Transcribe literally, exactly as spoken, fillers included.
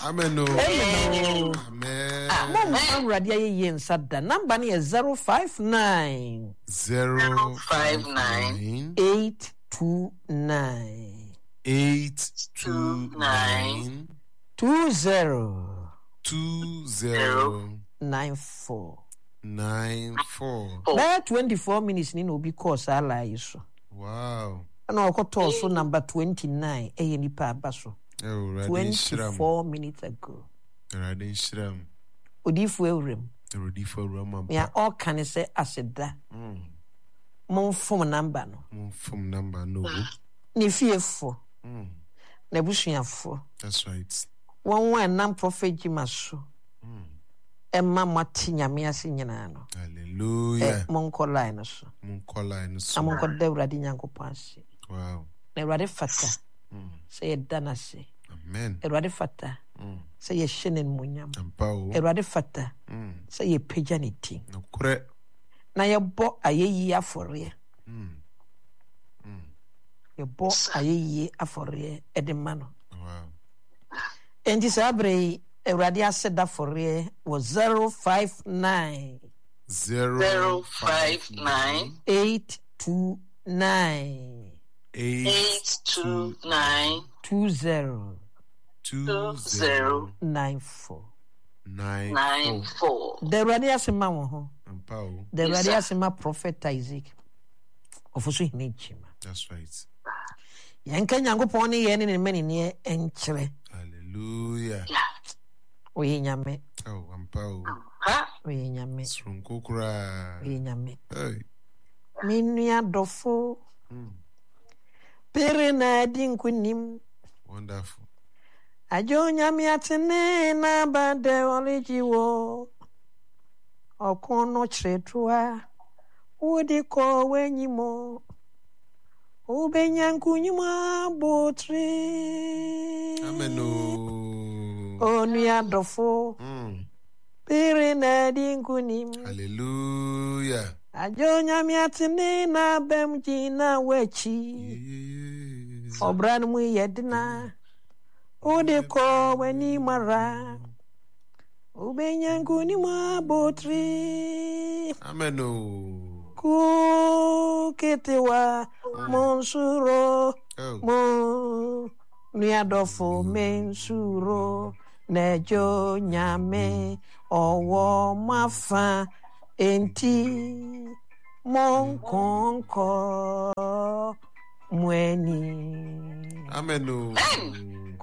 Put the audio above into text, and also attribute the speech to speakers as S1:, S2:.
S1: Amen. Amen. Amen.
S2: Mom, I'm ready. Yen said the number is zero five nine
S1: zero five nine
S2: eight two nine
S1: eight two nine
S2: two zero
S1: two zero
S2: nine four
S1: nine four.
S2: That twenty four minutes. Nino because I lie so.
S1: Wow.
S2: And I got also number twenty nine. A any pa basso. Twenty four minutes ago.
S1: Radin Shram.
S2: Odifu Eurim.
S1: The Rodifo Roman.
S2: Yeah, all can I say as a da. Mon from number no.
S1: Mon from number no.
S2: Ni fearful. Nebushia for.
S1: That's right.
S2: One one non prophet Jimasu. Emma Martinia Mia Signano.
S1: Hallelujah.
S2: Monco Linus.
S1: Monco Linus.
S2: I'm on the Radinanco Pansi.
S1: Wow.
S2: Ne rade fata. Say a danase.
S1: Amen.
S2: E rade fata. Say a shinin munyam.
S1: Ampao.
S2: E rade fata. Say a pijanity.
S1: No correct.
S2: Na ye bo a ye aforie. Ye bo a ye aforie edemano.
S1: Wow.
S2: And this abre e rade said that for was zero five nine
S1: zero five nine
S2: eight two nine
S1: eight two nine
S2: two zero
S1: two zero
S2: nine four
S1: nine
S2: four. The radiasima ho.
S1: Ampao.
S2: The radiasima prophet Isaac. Ofusu hinechima.
S1: That's right.
S2: Yanka nyango poni yeni ni meni ni enchre.
S1: Hallelujah.
S2: Oye nyame.
S1: Oh, ampao.
S2: Oye nyame.
S1: Sronko kura.
S2: Oye nyame.
S1: Hey.
S2: Minya dofo. Pere na dinkunim.
S1: Wonderful.
S2: Ajo nyame atene na bade olijiwo. Okono chretua. Udi ko wenyimo. Ubenyanku nyuma botri.
S1: Amen.
S2: Onuya dofo. Pere na dinkunim.
S1: Hallelujah.
S2: Ajo nyame atene na bemji na wechi. Obran mu yedna. Ode ko weni mara. Ubenyanku ni ma botri.
S1: Amen.
S2: Ku ketewa monsuro. Mo niadofo mensuro. Nejo nyame owo mafa enti mon konko mweni.
S1: Amen.